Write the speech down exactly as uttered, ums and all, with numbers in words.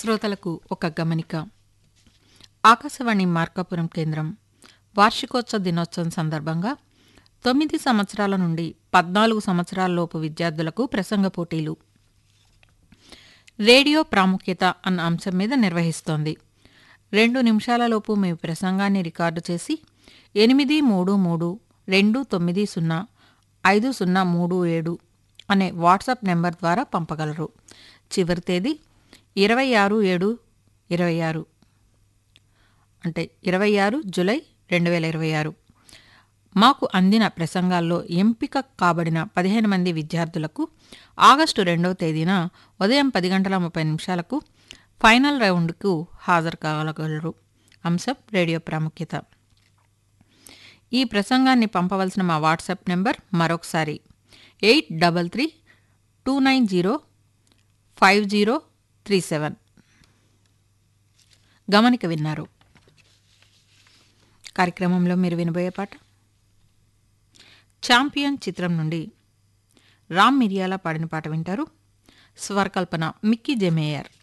శ్రోతలకు ఒక గమనిక. ఆకాశవాణి మార్కాపురం కేంద్రం వార్షికోత్సవ దినోత్సవం సందర్భంగా తొమ్మిది సంవత్సరాల నుండి పద్నాలుగు సంవత్సరాలలోపు విద్యార్థులకు ప్రసంగ పోటీలు రేడియో ప్రాముఖ్యత అన్న అంశం మీద నిర్వహిస్తోంది. రెండు నిమిషాలలోపు మీ ప్రసంగాన్ని రికార్డు చేసి ఎనిమిది మూడు మూడు రెండు తొమ్మిది సున్నా ఐదు సున్నా మూడు ఏడు అనే వాట్సాప్ నెంబర్ ద్వారా పంపగలరు. చివరి తేదీ ఇరవై ఆరు ఏడు ఇరవై ఆరు అంటే ఇరవై ఆరు జూలై రెండు వేల ఇరవై ఆరు. మాకు అందిన ప్రసంగాల్లో ఎంపిక కాబడిన పదిహేను మంది విద్యార్థులకు ఆగస్టు రెండవ తేదీన ఉదయం పది గంటల ముప్పై నిమిషాలకు ఫైనల్ రౌండ్కు హాజరు కాగలరు. అంశం రేడియో ప్రాముఖ్యత. ఈ ప్రసంగాన్ని పంపవలసిన మా వాట్సాప్ నెంబర్ మరొకసారి eight double three two nine zero five zero three seven. గమనిక విన్నారు. కార్యక్రమంలో మీరు వినబోయే పాట ఛాంపియన్ చిత్రం నుండి రామ్ మిరియాల పాడిన పాట వింటారు. స్వరకల్పన మిక్కీ జె మేయర్.